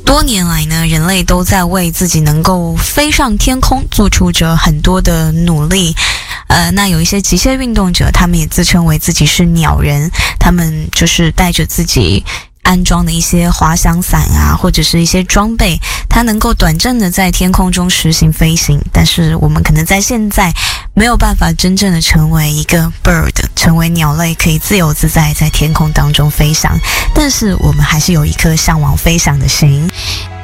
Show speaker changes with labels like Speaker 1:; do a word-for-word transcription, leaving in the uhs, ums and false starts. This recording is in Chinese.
Speaker 1: 多年来呢，人类都在为自己能够飞上天空做出着很多的努力。呃，那有一些极限运动者，他们也自称为自己是鸟人，他们就是带着自己安装的一些滑翔伞啊，或者是一些装备，它能够短暂的在天空中实行飞行。但是我们可能在现在没有办法真正的成为一个 bird， 成为鸟类，可以自由自在在天空当中飞翔。但是我们还是有一颗向往飞翔的心。